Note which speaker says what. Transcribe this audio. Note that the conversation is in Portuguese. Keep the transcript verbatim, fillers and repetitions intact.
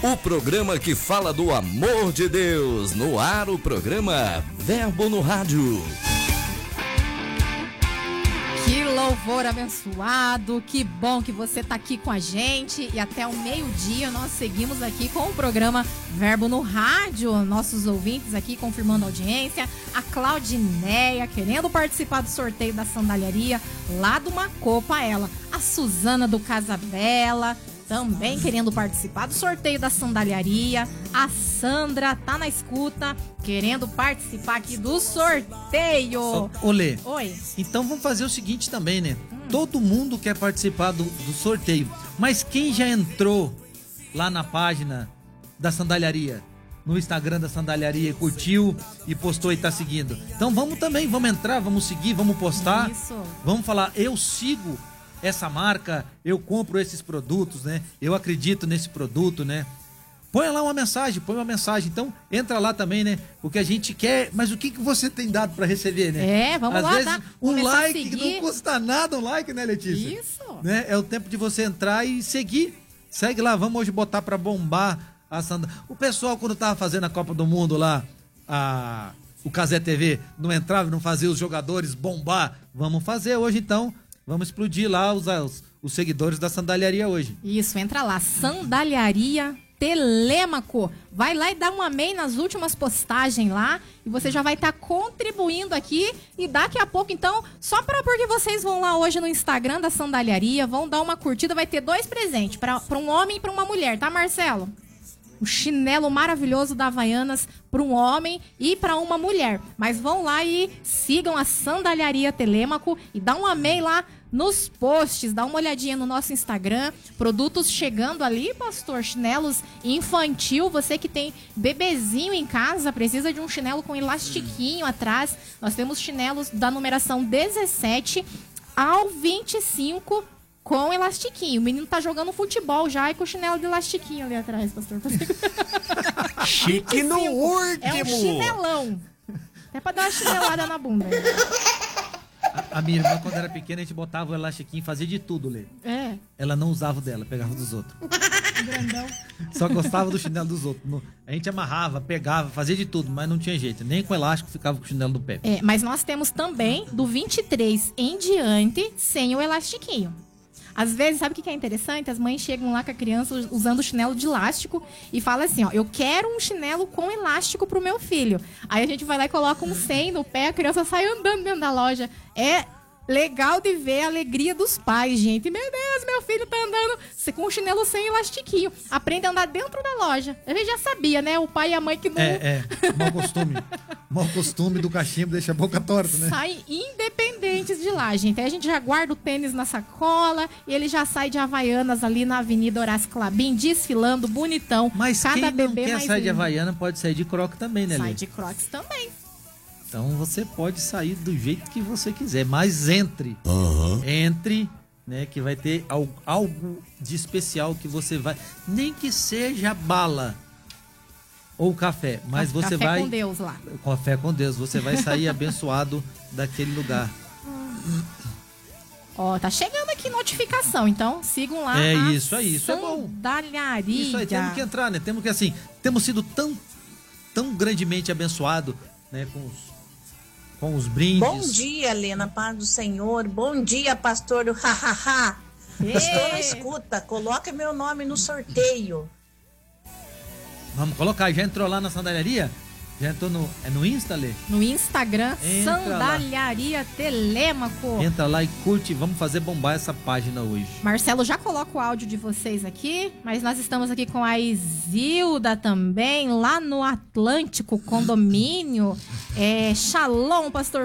Speaker 1: O programa que fala do amor de Deus. No ar, o programa Verbo no Rádio.
Speaker 2: Que louvor abençoado, que bom que você está aqui com a gente. E até o meio-dia nós seguimos aqui com o programa Verbo no Rádio. Nossos ouvintes aqui confirmando a audiência. A Claudineia querendo participar do sorteio da sandaliaria lá do Macopa, ela. A Suzana do Casabela também querendo participar do sorteio da sandaliaria. A Sandra tá na escuta, querendo participar aqui do sorteio.
Speaker 3: Olê.
Speaker 2: Oi.
Speaker 3: Então vamos fazer o seguinte também, né? Hum. Todo mundo quer participar do, do sorteio, mas quem já entrou lá na página da sandaliaria, no Instagram da sandaliaria, curtiu e postou e tá seguindo? Então vamos também, vamos entrar, vamos seguir, vamos postar.
Speaker 2: Isso.
Speaker 3: Vamos falar, eu sigo essa marca, eu compro esses produtos, né? Eu acredito nesse produto, né? Põe lá uma mensagem, põe uma mensagem. Então, entra lá também, né? O que a gente quer, mas o que, que você tem dado pra receber, né?
Speaker 2: É, vamos
Speaker 3: Às
Speaker 2: lá,
Speaker 3: vezes,
Speaker 2: tá?
Speaker 3: um like que não custa nada, um like, né, Letícia?
Speaker 2: Isso.
Speaker 3: Né? É o tempo de você entrar e seguir. Segue lá, vamos hoje botar pra bombar a sandália. O pessoal, quando tava fazendo a Copa do Mundo lá, a... o Cazé T V, não entrava, não fazia os jogadores bombar. Vamos fazer hoje, então. Vamos explodir lá os, os, os seguidores da sandaliaria hoje.
Speaker 2: Isso, entra lá, Sandaliaria Telêmaco. Vai lá e dá um amém nas últimas postagens lá e você já vai estar tá contribuindo aqui. E daqui a pouco, então, só para porque vocês vão lá hoje no Instagram da Sandaliaria, vão dar uma curtida, vai ter dois presentes, para um homem e para uma mulher, tá, Marcelo? O chinelo maravilhoso da Havaianas para um homem e para uma mulher. Mas vão lá e sigam a Sandaliaria Telêmaco e dá um amém lá nos posts. Dá uma olhadinha no nosso Instagram. Produtos chegando ali, pastor. Chinelos infantil. Você que tem bebezinho em casa, precisa de um chinelo com elastiquinho atrás. Nós temos chinelos da numeração dezessete ao vinte e cinco com elastiquinho. O menino tá jogando futebol já e com o chinelo de elastiquinho ali atrás, pastor.
Speaker 1: Chique no último.
Speaker 2: É um chinelão. Até pra dar uma chinelada na bunda.
Speaker 3: A, a minha irmã, quando era pequena, a gente botava o elastiquinho e fazia de tudo, Lê.
Speaker 2: É.
Speaker 3: Ela não usava o dela, pegava dos outros.
Speaker 2: Grandão.
Speaker 3: Só gostava do chinelo dos outros. A gente amarrava, pegava, fazia de tudo, mas não tinha jeito. Nem com elástico ficava com o chinelo do pé.
Speaker 2: É, mas nós temos também do vinte e três em diante sem o elastiquinho. Às vezes, sabe o que é interessante? As mães chegam lá com a criança usando o chinelo de elástico e falam assim, ó, eu quero um chinelo com elástico pro meu filho. Aí a gente vai lá e coloca um cem no pé, a criança sai andando dentro da loja. É legal de ver a alegria dos pais, gente. Meu Deus, meu filho tá andando com o chinelo sem elastiquinho. Aprende a andar dentro da loja. A gente já sabia, né? O pai e a mãe que não...
Speaker 3: É, é. Mau costume. Mau costume do cachimbo deixa a boca torta, né?
Speaker 2: Sai independentes de lá, gente. Aí a gente já guarda o tênis na sacola e ele já sai de Havaianas ali na Avenida Horácio Clabin, desfilando, bonitão.
Speaker 3: Mas
Speaker 2: cada
Speaker 3: quem não
Speaker 2: bebê
Speaker 3: quer
Speaker 2: mais
Speaker 3: sair de
Speaker 2: lindo.
Speaker 3: Havaiana pode sair de croque também, né, Lê?
Speaker 2: Sai de crocs também.
Speaker 3: Então você pode sair do jeito que você quiser, mas entre.
Speaker 1: Uhum.
Speaker 3: Entre, né, que vai ter algo, algo de especial que você vai... Nem que seja bala ou café, mas
Speaker 2: Café
Speaker 3: você vai...
Speaker 2: com Deus lá.
Speaker 3: Café com Deus, você vai sair abençoado daquele lugar.
Speaker 2: Ó, tá chegando aqui notificação, então sigam lá.
Speaker 3: É
Speaker 2: a
Speaker 3: isso aí, isso é bom.
Speaker 2: Sandaliaria.
Speaker 3: Isso aí, temos que entrar, né? Temos que, assim, temos sido tão, tão grandemente abençoados, né, com os, com os brindes.
Speaker 4: Bom dia, Helena, paz do Senhor. Bom dia, pastor do hahaha. Estou na escuta, coloca meu nome no sorteio.
Speaker 3: Vamos colocar, já entrou lá na sandaliaria? Já entrou no, é no Insta, Lê?
Speaker 2: No Instagram,
Speaker 3: Entra
Speaker 2: Sandaliaria Telêmaco.
Speaker 3: Entra lá e curte, vamos fazer bombar essa página hoje.
Speaker 2: Marcelo já coloca o áudio de vocês aqui, mas nós estamos aqui com a Isilda também, lá no Atlântico Condomínio. É, Shalom, pastor